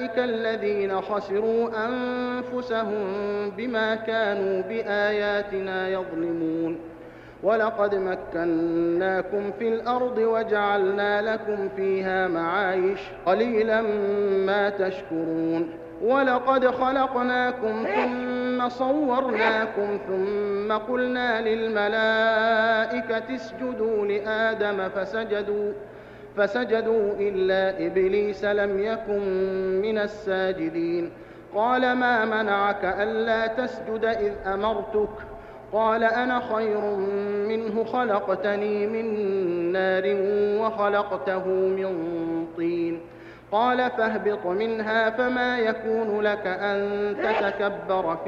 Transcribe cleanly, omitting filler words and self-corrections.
أولئك الذين خسروا أنفسهم بما كانوا بآياتنا يظلمون ولقد مكناكم في الأرض وجعلنا لكم فيها معايش قليلا ما تشكرون ولقد خلقناكم ثم صورناكم ثم قلنا للملائكة اسجدوا لآدم فسجدوا إلا إبليس لم يكن من الساجدين قال ما منعك ألا تسجد إذ أمرتك قال أنا خير منه خلقتني من نار وخلقته من طين قال فاهبط منها فما يكون لك أن تتكبر